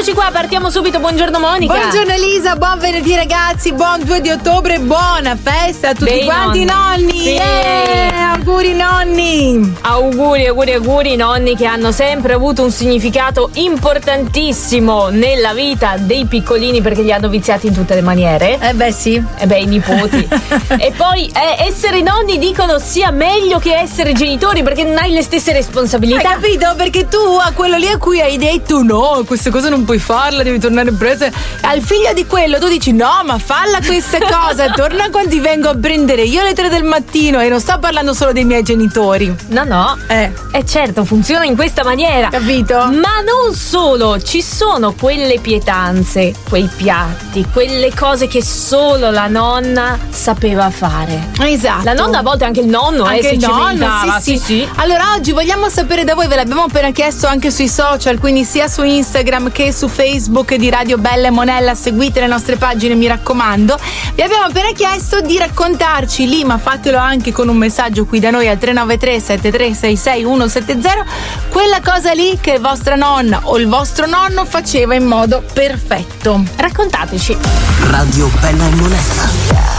Eccoci qua, partiamo subito. Buongiorno Monica. Buongiorno Elisa, buon venerdì ragazzi, buon 2 di ottobre, buona festa a tutti Dei quanti nonni. Sì. Auguri nonni. Auguri nonni, che hanno sempre avuto un significato importantissimo nella vita dei piccolini, perché li hanno viziati in tutte le maniere. Beh sì. I nipoti. E poi essere nonni, dicono, sia meglio che essere genitori, perché non hai le stesse responsabilità. Hai capito? Perché tu a quello lì a cui hai detto no, queste cose non puoi farla, devi tornare presto. Al figlio di quello tu dici no, ma falla questa cosa, torna quando ti vengo a prendere io alle 3 del mattino. E non sto parlando solo dei miei genitori. No. Certo, funziona in questa maniera. Capito? Ma non solo, ci sono quelle pietanze, quei piatti, quelle cose che solo la nonna sapeva fare. Esatto. La nonna, a volte anche il nonno, anche si il nonno, cimentava. sì. Allora oggi vogliamo sapere da voi, ve l'abbiamo appena chiesto anche sui social, quindi sia su Instagram che su Facebook di Radio Bella e Monella, seguite le nostre pagine, mi raccomando. Vi abbiamo appena chiesto di raccontarci lì, ma fatelo anche con un messaggio qui da noi al 393 7366 170, quella cosa lì che vostra nonna o il vostro nonno faceva in modo perfetto. Raccontateci. Radio Bella e Monella.